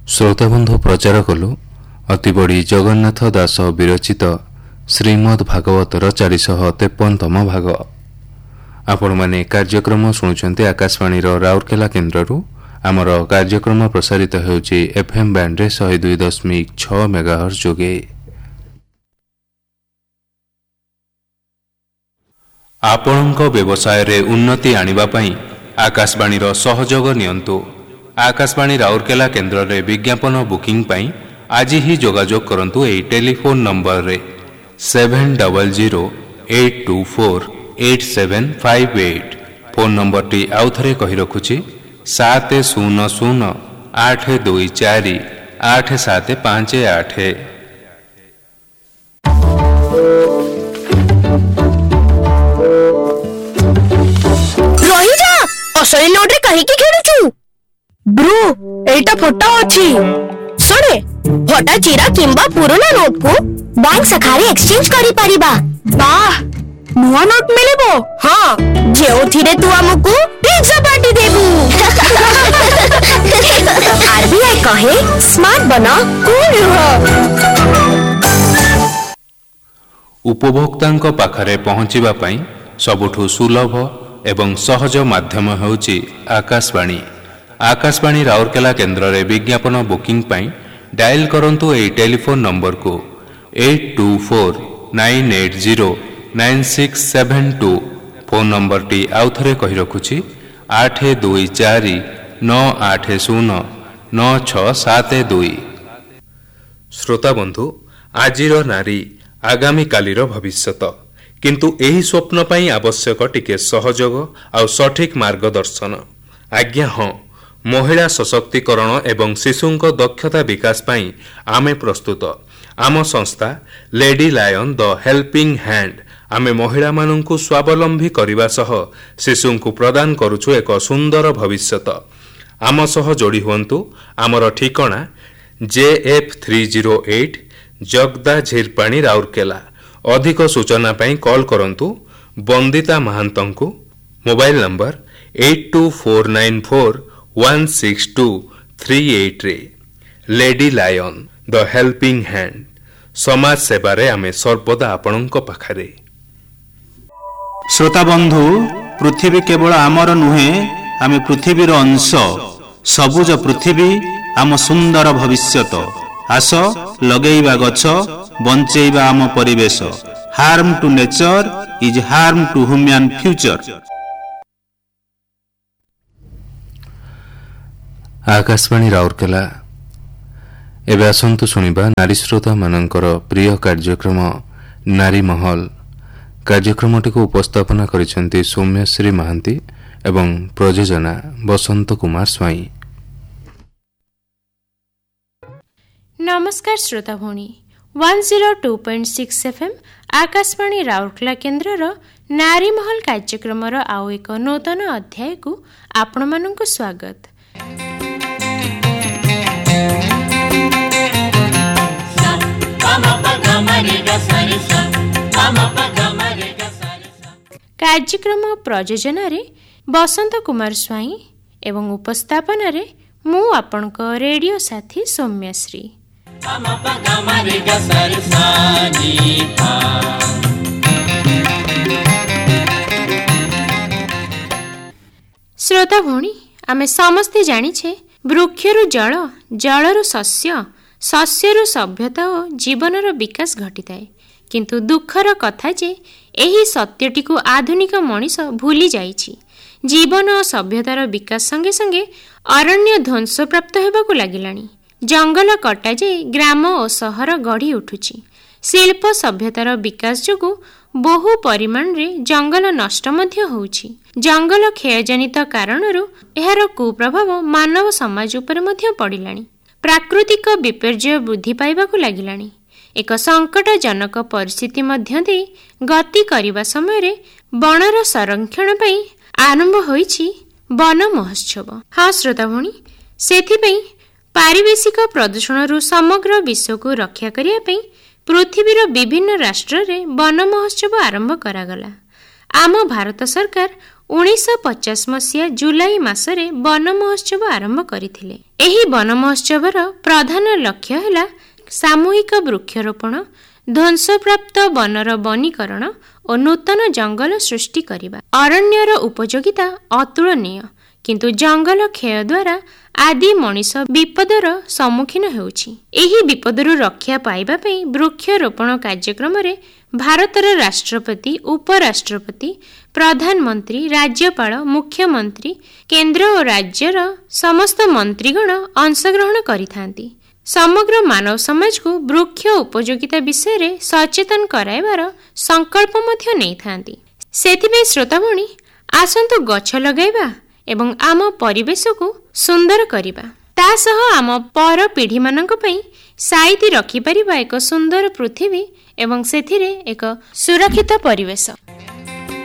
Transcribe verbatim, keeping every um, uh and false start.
ଶ୍ରୋତାବନ୍ଧୁ ପ୍ରଚାର କଲୁ ଅତିବଡ଼ି ଜଗନ୍ନାଥ ଦାସ ବିରଚିତ ଶ୍ରୀମଦ୍ ଭାଗବତର ଚାରିଶହ ତେପନତମ ଭାଗ। ଆପଣମାନେ କାର୍ଯ୍ୟକ୍ରମ ଶୁଣୁଛନ୍ତି ଆକାଶବାଣୀର ରାଉରକେଲା କେନ୍ଦ୍ରରୁ। ଆମର କାର୍ଯ୍ୟକ୍ରମ ପ୍ରସାରିତ ହେଉଛି ଏଫ୍ଏମ୍ ବ୍ୟାଣ୍ଡରେ ଶହେ ଦୁଇ ଦଶମିକ ଛଅ ମେଗାହର୍ଟ୍ଜ ଯୋଗେ। ଆପଣଙ୍କ ବ୍ୟବସାୟରେ ଉନ୍ନତି ଆଣିବା ପାଇଁ ଆକାଶବାଣୀର ସହଯୋଗ ନିଅନ୍ତୁ। ଆକାଶବାଣୀ ରାଉରକେଲା କେନ୍ଦ୍ରରେ ବିଜ୍ଞାପନ ବୁକିଂ ପାଇଁ ଆଜି ହିଁ ଯୋଗାଯୋଗ କରନ୍ତୁ। ଏହି ଟେଲିଫୋନ୍ ନମ୍ବରରେ seven double zero eight two four eight seven five eight. Phone ନମ୍ବରଟି ଆଉଥରେ କହି ରଖୁଛି ସାତ ଶୂନ ଶୂନ ଆଠ ଦୁଇ ଚାରି ଆଠ ସାତ ପାଞ୍ଚ ଆଠ। ରହିଯା, ଅସଲି ନୋଟରେ କାହିଁକି ଖେଳୁଛୁ? ବ୍ରୁ, ଏଇଟା ଫଟା ଅଛି। ଶୁଣେ, ଫଟା ଚିରା କିମ୍ବା ପୁରୁଣା ନୋଟକୁ ବ୍ୟାଙ୍କ ଶାଖାରେ ଏକ୍ସଚେଞ୍ଜ କରିପାରିବା। ବାଃ, ନୂଆ ନୋଟ ମିଳିବ? ହଁ, ଯେଉଁଥିରେ ତୁ ଆମକୁ ପିଜ୍ଜା ପାର୍ଟି ଦେବୁ। ଆରବିଆଇ କହେ ସ୍ମାର୍ଟ ବନ, କୁଲ୍ ରୁହ। ଉପଭୋକ୍ତାଙ୍କ ପାଖରେ ପହଞ୍ଚିବା ପାଇଁ ସବୁଠୁ ସୁଲଭ ଏବଂ ସହଜ ମାଧ୍ୟମ ହେଉଛି ଆକାଶବାଣୀ। ଆକାଶବାଣୀ ରାଉରକେଲା କେନ୍ଦ୍ରରେ ବିଜ୍ଞାପନ ବୁକିଂ ପାଇଁ ଡାଏଲ କରନ୍ତୁ ଏହି ଟେଲିଫୋନ୍ ନମ୍ବରକୁ eight two four nine eight zero nine six seven two. Phone ନମ୍ବରଟି ଆଉଥରେ କହି ରଖୁଛି ଆଠ ଦୁଇ ଚାରି ନଅ ଆଠ ଶୂନ ନଅ ଛଅ ସାତ ଦୁଇ। ଶ୍ରୋତାବନ୍ଧୁ, ଆଜିର ନାରୀ ଆଗାମୀକାଲିର ଭବିଷ୍ୟତ। କିନ୍ତୁ ଏହି ସ୍ୱପ୍ନ ପାଇଁ ଆବଶ୍ୟକ ଟିକେ ସହଯୋଗ ଆଉ ସଠିକ୍ ମାର୍ଗଦର୍ଶନ। ଆଜ୍ଞା ହଁ, ମହିଳା ସଶକ୍ତିକରଣ ଏବଂ ଶିଶୁଙ୍କ ଦକ୍ଷତା ବିକାଶ ପାଇଁ ଆମେ ପ୍ରସ୍ତୁତ। ଆମ ସଂସ୍ଥା ଲେଡି ଲାୟନ ଦ ହେଲ୍ପିଂ ହ୍ୟାଣ୍ଡ ଆମେ ମହିଳାମାନଙ୍କୁ ସ୍ୱାବଲମ୍ବୀ କରିବା ସହ ଶିଶୁଙ୍କୁ ପ୍ରଦାନ କରୁଛୁ ଏକ ସୁନ୍ଦର ଭବିଷ୍ୟତ। ଆମ ସହ ଯୋଡ଼ି ହୁଅନ୍ତୁ। ଆମର ଠିକଣା ଜେ F three zero eight Jagda Jhirpani Rourkela. ଅଧିକ ସୂଚନା ପାଇଁ କଲ୍ କରନ୍ତୁ Bandita ମହାନ୍ତଙ୍କୁ। Mobile number eight two four nine four one six two three ଏଇଟ୍ରେ। Lady lion ଦ ହେଲ୍ପିଂ ହ୍ୟାଣ୍ଡ, ସମାଜ ସେବାରେ ଆମେ ସର୍ବଦା ଆପଣଙ୍କ ପାଖରେ। ଶ୍ରୋତାବନ୍ଧୁ, ପୃଥିବୀ କେବଳ ଆମର ନୁହେଁ, ଆମେ ପୃଥିବୀର ଅଂଶ। ସବୁଜ ପୃଥିବୀ ଆମ ସୁନ୍ଦର ଭବିଷ୍ୟତ। ଆସ ଲଗେଇବା ଗଛ, ବଞ୍ଚେଇବା ଆମ ପରିବେଶ। Harm two nature is harm two human future. Akashvani Rourkela. ଏବେ ଆସନ୍ତୁ ଶୁଣିବା ନାରୀ ଶ୍ରୋତା ମାନଙ୍କର ପ୍ରିୟ କାର୍ଯ୍ୟକ୍ରମ ନାରୀ ମହଲ। କାର୍ଯ୍ୟକ୍ରମଟିକୁ ଉପସ୍ଥାପନା କରିଛନ୍ତି ସୌମ୍ୟଶ୍ରୀ ମହାନ୍ତି ଏବଂ ପ୍ରଯୋଜନା ବସନ୍ତ କୁମାର ସ୍ୱାଇଁ। ନମସ୍କାର ଶ୍ରୋତା ଭଉଣୀ, one zero two point six FM Akashvani Rourkela କେନ୍ଦ୍ରର ନାରୀ ମହଲ କାର୍ଯ୍ୟକ୍ରମର ଆଉ ଏକ ନୂତନ ଅଧ୍ୟାୟକୁ ଆପଣମାନଙ୍କୁ ସ୍ୱାଗତ। କାର୍ଯ୍ୟକ୍ରମ ପ୍ରଯୋଜନାରେ ବସନ୍ତ କୁମାର ସ୍ୱାଇଁ ଏବଂ ଉପସ୍ଥାପନାରେ ମୁଁ ଆପଣଙ୍କ ରେଡିଓ ସାଥୀ ସୌମ୍ୟଶ୍ରୀ। ଶ୍ରୋତା ଭଉଣୀ, ଆମେ ସମସ୍ତେ ଜାଣିଛେ ବୃକ୍ଷରୁ ଜଳ, ଜଳରୁ ଶସ୍ୟ, ଶସ୍ୟରୁ ସଭ୍ୟତା ଓ ଜୀବନର ବିକାଶ ଘଟିଥାଏ। କିନ୍ତୁ ଦୁଃଖର କଥା ଯେ ଏହି ସତ୍ୟଟିକୁ ଆଧୁନିକ ମଣିଷ ଭୁଲି ଯାଇଛି। ଜୀବନ ଓ ସଭ୍ୟତାର ବିକାଶ ସଙ୍ଗେ ସଙ୍ଗେ ଅରଣ୍ୟ ଧ୍ୱଂସପ୍ରାପ୍ତ ହେବାକୁ ଲାଗିଲାଣି। ଜଙ୍ଗଲ କଟା ଯାଇ ଗ୍ରାମ ଓ ସହର ଗଢ଼ି ଉଠୁଛି। ଶିଳ୍ପ ସଭ୍ୟତାର ବିକାଶ ଯୋଗୁଁ ବହୁ ପରିମାଣରେ ଜଙ୍ଗଲ ନଷ୍ଟ ମଧ୍ୟ ହେଉଛି। ଜଙ୍ଗଲ କ୍ଷୟଜନିତ କାରଣରୁ ଏହାର କୁପ୍ରଭାବ ମାନବ ସମାଜ ଉପରେ ମଧ୍ୟ ପଡ଼ିଲାଣି। ପ୍ରାକୃତିକ ବିପର୍ଯ୍ୟୟ ବୃଦ୍ଧି ପାଇବାକୁ ଲାଗିଲାଣି। ଏକ ସଙ୍କଟଜନକ ପରିସ୍ଥିତି ମଧ୍ୟ ଦେଇ ଗତି କରିବା ସମୟରେ ବଣର ସଂରକ୍ଷଣ ପାଇଁ ଆରମ୍ଭ ହୋଇଛି ବନ ମହୋତ୍ସବ। ହଁ ଶ୍ରୋତା ଭଉଣୀ, ସେଥିପାଇଁ ପାରିବେଶିକ ପ୍ରଦୂଷଣରୁ ସମଗ୍ର ବିଶ୍ୱକୁ ରକ୍ଷା କରିବା ପାଇଁ ପୃଥିବୀର ବିଭିନ୍ନ ରାଷ୍ଟ୍ରରେ ବନ ମହୋତ୍ସବ ଆରମ୍ଭ କରାଗଲା। ଆମ ଭାରତ ସରକାର ଉଣେଇଶହ ପଚାଶ ମସିହା ଜୁଲାଇ ମାସରେ ବନ ମହୋତ୍ସବ ଆରମ୍ଭ କରିଥିଲେ। ଏହି ବନ ମହୋତ୍ସବର ପ୍ରଧାନ ଲକ୍ଷ୍ୟ ହେଲା ସାମୂହିକ ବୃକ୍ଷରୋପଣ, ଧ୍ୱଂସପ୍ରାପ୍ତ ବନର ବନୀକରଣ ଓ ନୂତନ ଜଙ୍ଗଲ ସୃଷ୍ଟି କରିବା। ଅରଣ୍ୟର ଉପଯୋଗିତା ଅତୁଳନୀୟ, କିନ୍ତୁ ଜଙ୍ଗଲ କ୍ଷୟ ଦ୍ୱାରା ଆଦି ମଣିଷ ବିପଦର ସମ୍ମୁଖୀନ ହେଉଛି। ଏହି ବିପଦରୁ ରକ୍ଷା ପାଇବା ପାଇଁ ବୃକ୍ଷରୋପଣ କାର୍ଯ୍ୟକ୍ରମରେ ଭାରତର ରାଷ୍ଟ୍ରପତି, ଉପରାଷ୍ଟ୍ରପତି, ପ୍ରଧାନମନ୍ତ୍ରୀ, ରାଜ୍ୟପାଳ, ମୁଖ୍ୟମନ୍ତ୍ରୀ, କେନ୍ଦ୍ର ଓ ରାଜ୍ୟର ସମସ୍ତ ମନ୍ତ୍ରୀଗଣ ଅଂଶଗ୍ରହଣ କରିଥାନ୍ତି। ସମଗ୍ର ମାନବ ସମାଜକୁ ବୃକ୍ଷ ଉପଯୋଗିତା ବିଷୟରେ ସଚେତନ କରାଇବାର ସଂକଳ୍ପ ମଧ୍ୟ ନେଇଥାନ୍ତି। ସେଥିପାଇଁ ଶ୍ରୋତାଭଣୀ, ଆସନ୍ତୁ ଗଛ ଲଗାଇବା ଏବଂ ଆମ ପରିବେଶକୁ ସୁନ୍ଦର କରିବା। ତା ସହ ଆମ ପର ପିଢ଼ିମାନଙ୍କ ପାଇଁ ସାଇତି ରଖିପାରିବା ଏକ ସୁନ୍ଦର ପୃଥିବୀ ଏବଂ ସେଥିରେ ଏକ ସୁରକ୍ଷିତ ପରିବେଶ।